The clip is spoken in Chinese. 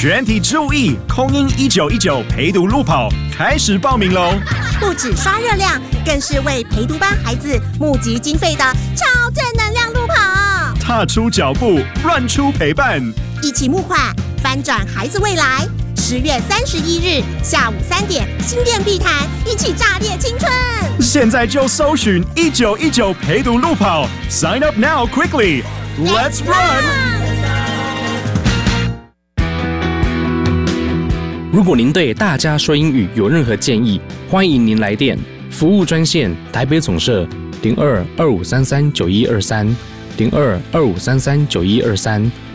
全体注意，空音1919陪读路跑开始报名喽！ 不止刷热量，更是为陪读班孩子募集经费的超正能量路跑。 踏出脚步，乱出陪伴， 一起募款，翻转孩子未来。10月31日下午3点，新店碧潭，一起炸裂青春！ 现在就搜寻1919陪读路跑 ，Sign up now quickly, let's run！ 如果您对大家说英语有任何建议，欢迎您来电服务专线台北总社02-2533-9123 02-2533-9123